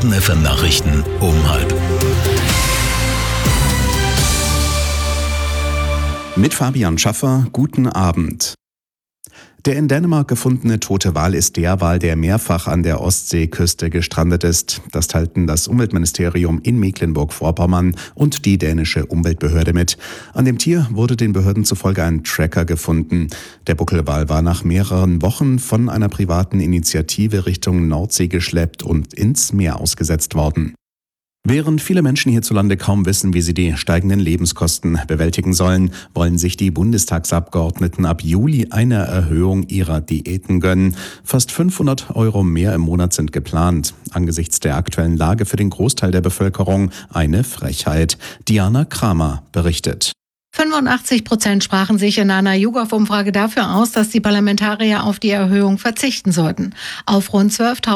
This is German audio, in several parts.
Baden FM Nachrichten um 12:30. Mit Fabian Schaffer, guten Abend. Der in Dänemark gefundene tote Wal ist der Wal, der mehrfach an der Ostseeküste gestrandet ist. Das teilten das Umweltministerium in Mecklenburg-Vorpommern und die dänische Umweltbehörde mit. An dem Tier wurde den Behörden zufolge ein Tracker gefunden. Der Buckelwal war nach mehreren Wochen von einer privaten Initiative Richtung Nordsee geschleppt und ins Meer ausgesetzt worden. Während viele Menschen hierzulande kaum wissen, wie sie die steigenden Lebenskosten bewältigen sollen, wollen sich die Bundestagsabgeordneten ab Juli eine Erhöhung ihrer Diäten gönnen. Fast 500 € mehr im Monat sind geplant. Angesichts der aktuellen Lage für den Großteil der Bevölkerung eine Frechheit. Diana Kramer berichtet. 85% sprachen sich in einer YouGov-Umfrage dafür aus, dass die Parlamentarier auf die Erhöhung verzichten sollten. Auf rund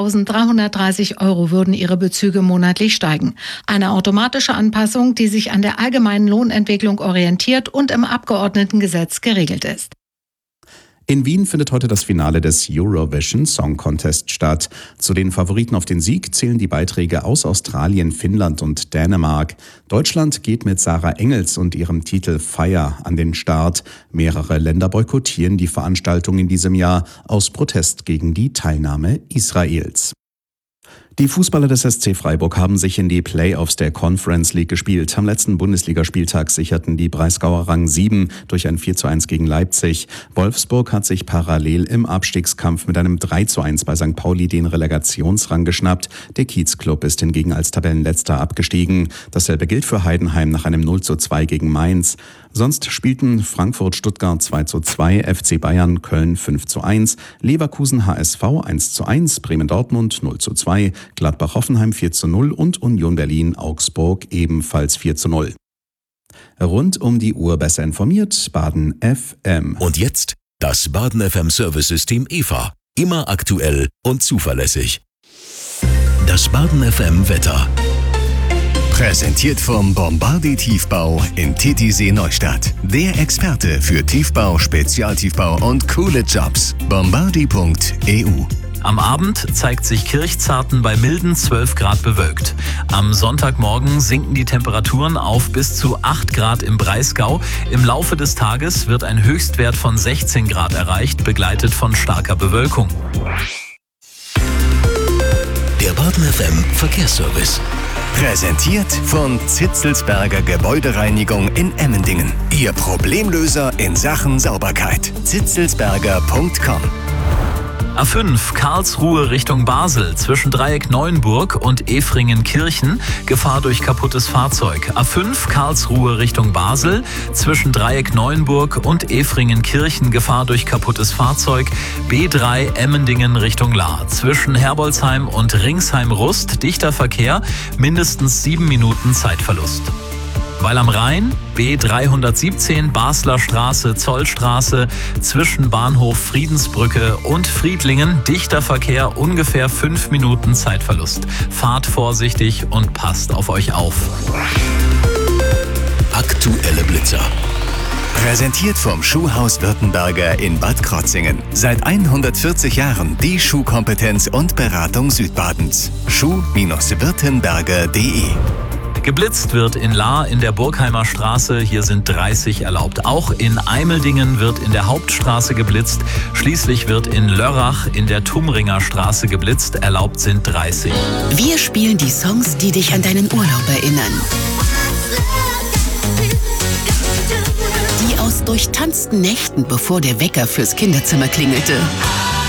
12.330 € würden ihre Bezüge monatlich steigen. Eine automatische Anpassung, die sich an der allgemeinen Lohnentwicklung orientiert und im Abgeordnetengesetz geregelt ist. In Wien findet heute das Finale des Eurovision Song Contest statt. Zu den Favoriten auf den Sieg zählen die Beiträge aus Australien, Finnland und Dänemark. Deutschland geht mit Sarah Engels und ihrem Titel Fire an den Start. Mehrere Länder boykottieren die Veranstaltung in diesem Jahr aus Protest gegen die Teilnahme Israels. Die Fußballer des SC Freiburg haben sich in die Playoffs der Conference League gespielt. Am letzten Bundesligaspieltag sicherten die Breisgauer Rang 7 durch ein 4:1 gegen Leipzig. Wolfsburg hat sich parallel im Abstiegskampf mit einem 3:1 bei St. Pauli den Relegationsrang geschnappt. Der Kiezclub ist hingegen als Tabellenletzter abgestiegen. Dasselbe gilt für Heidenheim nach einem 0:2 gegen Mainz. Sonst spielten Frankfurt-Stuttgart 2:2, FC Bayern Köln 5:1, Leverkusen HSV 1:1, Bremen-Dortmund 0:2, Gladbach-Hoffenheim 4:0 und Union Berlin-Augsburg ebenfalls 4:0. Rund um die Uhr besser informiert, Baden FM. Und jetzt das Baden FM Service-System EVA. Immer aktuell und zuverlässig. Das Baden FM Wetter. Präsentiert vom Bombardier Tiefbau in Titisee Neustadt. Der Experte für Tiefbau, Spezialtiefbau und coole Jobs. Bombardier.eu. Am Abend zeigt sich Kirchzarten bei milden 12 Grad bewölkt. Am Sonntagmorgen sinken die Temperaturen auf bis zu 8 Grad im Breisgau. Im Laufe des Tages wird ein Höchstwert von 16 Grad erreicht, begleitet von starker Bewölkung. Der Baden FM Verkehrsservice. Präsentiert von Zitzelsberger Gebäudereinigung in Emmendingen. Ihr Problemlöser in Sachen Sauberkeit. zitzelsberger.com. A5 Karlsruhe Richtung Basel zwischen Dreieck Neuenburg und Efringen-Kirchen, Gefahr durch kaputtes Fahrzeug. A5 Karlsruhe Richtung Basel zwischen Dreieck Neuenburg und Efringen-Kirchen, Gefahr durch kaputtes Fahrzeug. B3 Emmendingen Richtung Lahr zwischen Herbolzheim und Ringsheim-Rust, dichter Verkehr, mindestens 7 Minuten Zeitverlust. Weil am Rhein, B317 Basler Straße, Zollstraße, zwischen Bahnhof Friedensbrücke und Friedlingen, dichter Verkehr, ungefähr 5 Minuten Zeitverlust. Fahrt vorsichtig und passt auf euch auf. Aktuelle Blitzer. Präsentiert vom Schuhhaus Württemberger in Bad Krotzingen. Seit 140 Jahren die Schuhkompetenz und Beratung Südbadens. Schuh-württemberger.de. Geblitzt wird in Lahr in der Burgheimer Straße, hier sind 30 erlaubt. Auch in Eimeldingen wird in der Hauptstraße geblitzt. Schließlich wird in Lörrach in der Tumringer Straße geblitzt, erlaubt sind 30. Wir spielen die Songs, die dich an deinen Urlaub erinnern. Die aus durchtanzten Nächten, bevor der Wecker fürs Kinderzimmer klingelte.